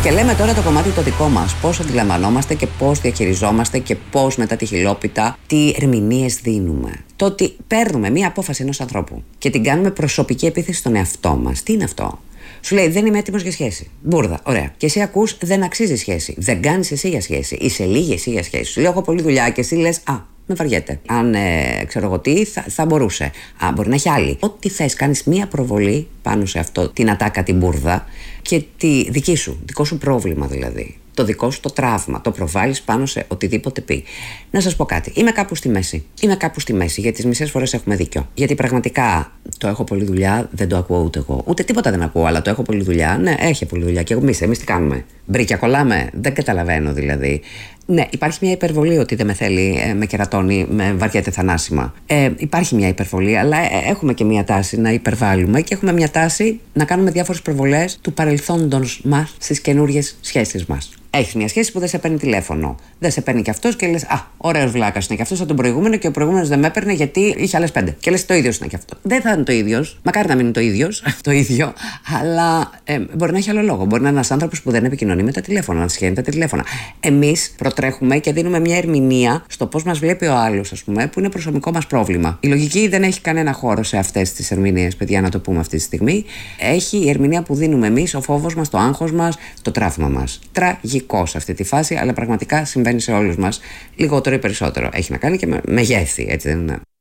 Και λέμε τώρα το κομμάτι το δικό μας. Πώς αντιλαμβανόμαστε και πώς διαχειριζόμαστε και πώς μετά τη χιλόπιτα τι ερμηνείες δίνουμε. Το ότι παίρνουμε μία απόφαση ενός ανθρώπου και την κάνουμε προσωπική επίθεση στον εαυτό μας. Τι είναι αυτό? Σου λέει δεν είμαι έτοιμος για σχέση. Μπούρδα, ωραία. Και εσύ ακούς δεν αξίζει σχέση. Δεν κάνεις εσύ για σχέση. Είσαι λίγη εσύ για σχέση. Σου λέω έχω πολλή δουλειά και εσύ λες με βαριέται. Αν ξέρω εγώ τι, θα μπορούσε. Μπορεί να έχει άλλη. Ό,τι θες, κάνεις μία προβολή πάνω σε αυτό, την ατάκα, την μπούρδα και τη δικό σου πρόβλημα δηλαδή. Το δικό σου το τραύμα. Το προβάλλεις πάνω σε οτιδήποτε πει. Να σας πω κάτι. Είμαι κάπου στη μέση. Γιατί τις μισές φορές έχουμε δίκιο. Γιατί πραγματικά το έχω πολλή δουλειά, δεν το ακούω ούτε εγώ. Ούτε τίποτα δεν ακούω, αλλά το έχω πολλή δουλειά. Ναι, έχει πολλή δουλειά. Και εμείς τι κάνουμε? Μπρίκια κολλάμε? Δεν καταλαβαίνω δηλαδή. Ναι, υπάρχει μια υπερβολή ότι δεν με θέλει, με κερατώνει, με βαριέται θανάσιμα. Υπάρχει μια υπερβολή, αλλά έχουμε και μια τάση να υπερβάλλουμε και έχουμε μια τάση να κάνουμε διάφορες προβολές του παρελθόντος μας στις καινούριες σχέσεις μας. Έχεις μια σχέση που δεν σε παίρνει τηλέφωνο. Δεν σε παίρνει κι αυτός και λες ωραίος βλάκας είναι κι αυτός σαν τον προηγούμενο και ο προηγούμενος δεν με έπαιρνε γιατί είχε άλλες 5. Και λες το ίδιο είναι κι αυτό. Δεν θα είναι το ίδιο. Μακάρι να μην είναι το ίδιο, αλλά μπορεί να έχει άλλο λόγο. Μπορεί να είναι ένας άνθρωπος που δεν επικοινωνεί με τα τηλέφωνα, να σχένει τα τηλέφωνα. Εμείς προτρέχουμε και δίνουμε μια ερμηνεία στο πώς μας βλέπει ο άλλος, ας πούμε, που είναι προσωπικό μας πρόβλημα. Η λογική δεν έχει κανένα χώρο σε αυτές τις ερμηνείες, παιδιά, να το πούμε αυτή τη στιγμή. Έχει η ερμηνεία που δίνουμε εμείς, ο φόβος μας, το άγχος μας, το τραύμα μας. Τραγικό σε αυτή τη φάση, αλλά πραγματικά συμβαίνει σε όλους μας, λιγότερο ή περισσότερο. Έχει να κάνει και με μεγέθη, έτσι δεν είναι?